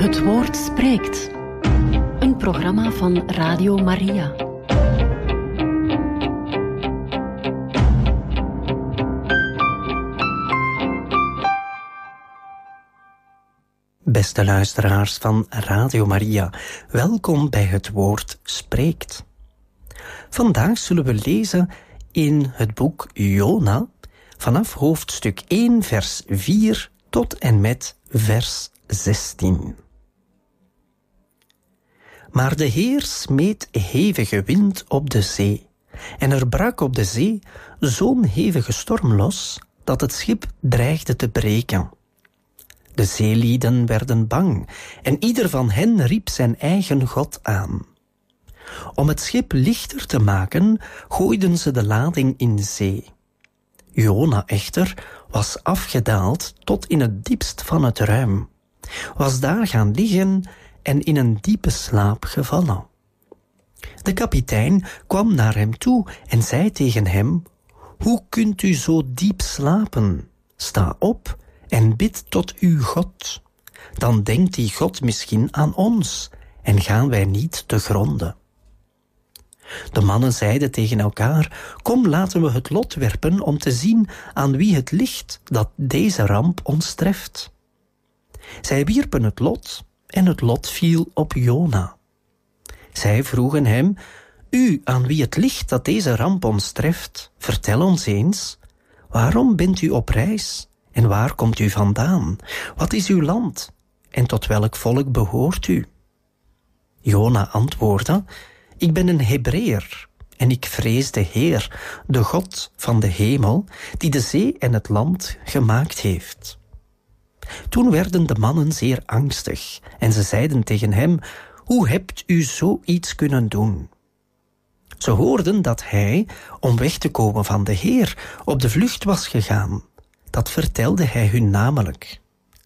Het Woord spreekt. Een programma van Radio Maria. Beste luisteraars van Radio Maria, welkom bij Het Woord spreekt. Vandaag zullen we lezen in het boek Jona vanaf hoofdstuk 1 vers 4 tot en met vers 16. Maar de Heer smeet hevige wind op de zee, en er brak op de zee zo'n hevige storm los, dat het schip dreigde te breken. De zeelieden werden bang, en ieder van hen riep zijn eigen god aan. Om het schip lichter te maken, gooiden ze de lading in zee. Jona echter was afgedaald tot in het diepst van het ruim, was daar gaan liggen en in een diepe slaap gevallen. De kapitein kwam naar hem toe en zei tegen hem: "Hoe kunt u zo diep slapen? Sta op en bid tot uw God. Dan denkt die God misschien aan ons en gaan wij niet te gronde." De mannen zeiden tegen elkaar: "Kom, laten we het lot werpen om te zien aan wie het ligt dat deze ramp ons treft." Zij wierpen het lot en het lot viel op Jona. Zij vroegen hem: "U, aan wie het ligt dat deze ramp ons treft, vertel ons eens, waarom bent u op reis en waar komt u vandaan? Wat is uw land en tot welk volk behoort u?" Jona antwoordde: "Ik ben een Hebreeër en ik vrees de Heer, de God van de hemel, die de zee en het land gemaakt heeft." Toen werden de mannen zeer angstig en ze zeiden tegen hem: "Hoe hebt u zoiets kunnen doen?" Ze hoorden dat hij, om weg te komen van de Heer, op de vlucht was gegaan. Dat vertelde hij hun namelijk.